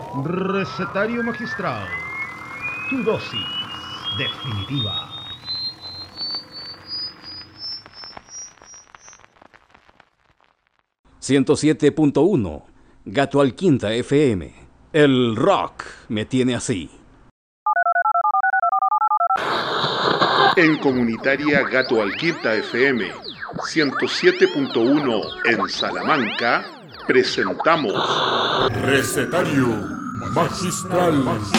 Recetario magistral. Tu dosis definitiva. ...107.1... Gato al Quinta FM. El rock me tiene así. En Comunitaria Gato al Quinta FM 107.1 en Salamanca presentamos Recetario Magistral.